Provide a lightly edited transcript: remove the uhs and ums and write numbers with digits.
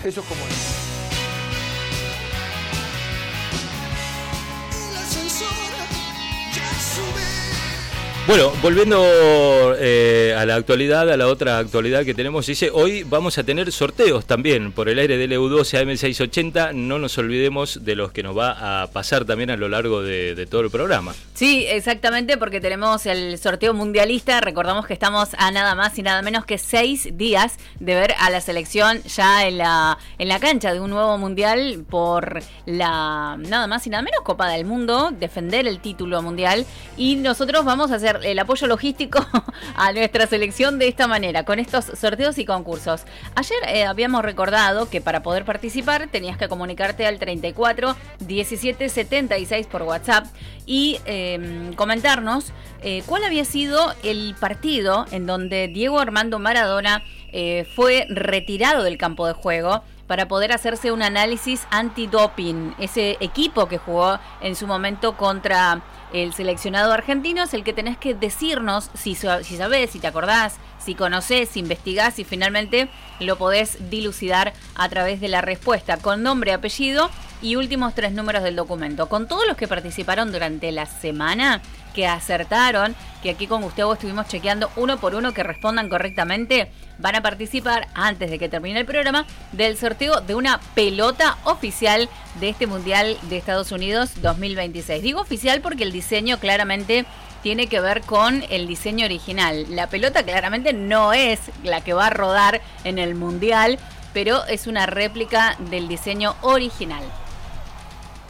Eso es como es. Bueno, volviendo a la actualidad, a la otra actualidad que tenemos, dice, hoy vamos a tener sorteos también por el aire del EU12 AM680, no nos olvidemos de los que nos va a pasar también a lo largo de todo el programa. Sí, exactamente, porque tenemos el sorteo mundialista, recordamos que estamos a nada más y nada menos que 6 días de ver a la selección ya en la cancha de un nuevo mundial por la nada más y nada menos Copa del Mundo, defender el título mundial, y nosotros vamos a hacer el apoyo logístico a nuestra selección de esta manera, con estos sorteos y concursos. Ayer habíamos recordado que para poder participar tenías que comunicarte al 34 17 76 por WhatsApp y comentarnos cuál había sido el partido en donde Diego Armando Maradona fue retirado del campo de juego para poder hacerse un análisis antidoping. Ese equipo que jugó en su momento contra el seleccionado argentino es el que tenés que decirnos si sabés, si te acordás, si conocés, si investigás, y finalmente lo podés dilucidar a través de la respuesta con nombre, apellido y últimos 3 números del documento. Con todos los que participaron durante la semana, que acertaron, que aquí con Gustavo estuvimos chequeando uno por uno que respondan correctamente, van a participar antes de que termine el programa del sorteo de una pelota oficial de este Mundial de Estados Unidos 2026. Digo oficial porque el diseño claramente tiene que ver con el diseño original. La pelota claramente no es la que va a rodar en el Mundial, pero es una réplica del diseño original.